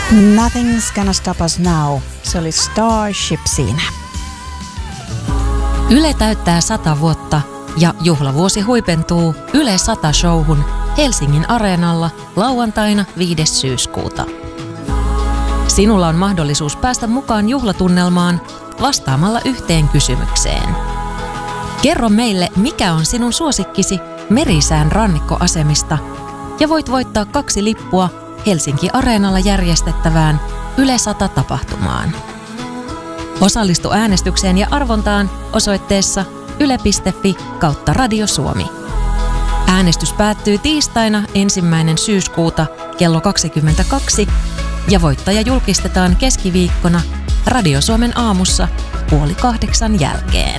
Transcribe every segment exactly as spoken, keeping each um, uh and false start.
Nothing's Gonna Stop Us Now. Se oli Starship siinä. Yle täyttää sata vuotta ja juhlavuosi huipentuu Yle sata showhun Helsingin Areenalla lauantaina viides syyskuuta. Sinulla on mahdollisuus päästä mukaan juhlatunnelmaan vastaamalla yhteen kysymykseen. Kerro meille, mikä on sinun suosikkisi Merisään rannikkoasemista ja voit voittaa kaksi lippua Helsinki Areenalla järjestettävään Yle sata tapahtumaan. Osallistu äänestykseen ja arvontaan osoitteessa yle piste fi kautta Radio Suomi. Äänestys päättyy tiistaina ensimmäinen syyskuuta kello kaksikymmentäkaksi ja voittaja julkistetaan keskiviikkona Radio Suomen aamussa puoli kahdeksan jälkeen.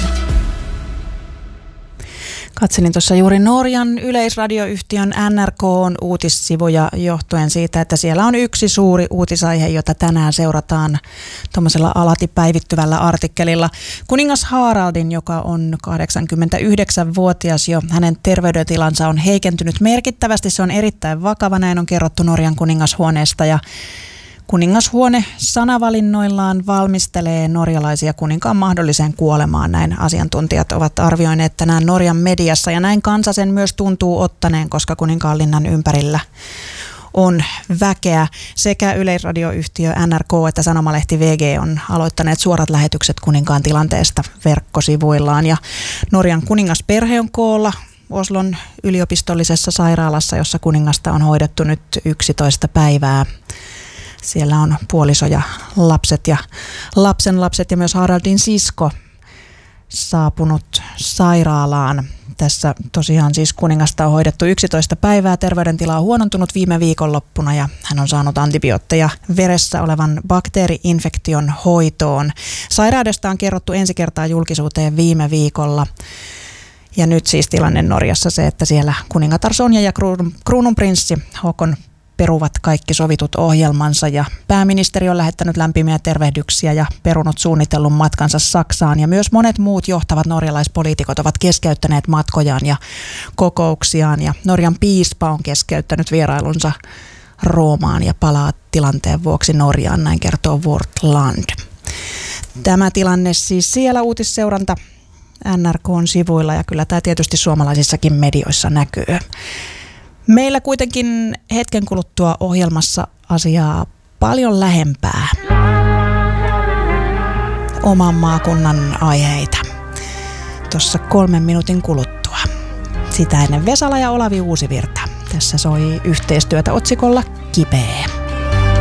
Katselin tuossa juuri Norjan yleisradioyhtiön N R K:n uutissivuja johtuen siitä, että siellä on yksi suuri uutisaihe, jota tänään seurataan tuommoisella alati päivittyvällä artikkelilla. Kuningas Haraldin, joka on kahdeksankymmentäyhdeksänvuotias jo, hänen terveydentilansa on heikentynyt merkittävästi. Se on erittäin vakava, näin on kerrottu Norjan kuningashuoneesta ja kuningashuone sanavalinnoillaan valmistelee norjalaisia kuninkaan mahdolliseen kuolemaan. Näin asiantuntijat ovat arvioineet tänään Norjan mediassa ja näin kansa sen myös tuntuu ottaneen, koska kuninkaanlinnan ympärillä on väkeä. Sekä yleisradioyhtiö N R K että sanomalehti V G on aloittaneet suorat lähetykset kuninkaan tilanteesta verkkosivuillaan ja Norjan kuningasperhe on koolla Oslon yliopistollisessa sairaalassa, jossa kuningasta on hoidettu nyt yksitoista päivää. Siellä on puoliso ja lapset ja lapsenlapset ja myös Haraldin sisko saapunut sairaalaan. Tässä tosiaan siis kuningasta on hoidettu yksitoista päivää. Terveydentila on huonontunut viime viikonloppuna ja hän on saanut antibiootteja veressä olevan bakteeri-infektion hoitoon. Sairaudesta on kerrottu ensi kertaa julkisuuteen viime viikolla. Ja nyt siis tilanne Norjassa se, että siellä kuningatar Sonja ja kruununprinssi Håkon peruvat kaikki sovitut ohjelmansa ja pääministeri on lähettänyt lämpimiä tervehdyksiä ja perunut suunnitellun matkansa Saksaan ja myös monet muut johtavat norjalaispoliitikot ovat keskeyttäneät matkojaan ja kokouksiaan ja Norjan piispa on keskeyttänyt vierailunsa Roomaan ja palaa tilanteen vuoksi Norjaan, näin kertoo Wortland. Tämä tilanne siis siellä uutisseuranta N R K:n sivuilla ja kyllä tämä tietysti suomalaisissakin medioissa näkyy. Meillä kuitenkin hetken kuluttua ohjelmassa asiaa paljon lähempää. Oman maakunnan aiheita. Tuossa kolmen minuutin kuluttua. Sitä ennen Vesala ja Olavi Uusivirta. Tässä soi yhteistyötä otsikolla Kipeä.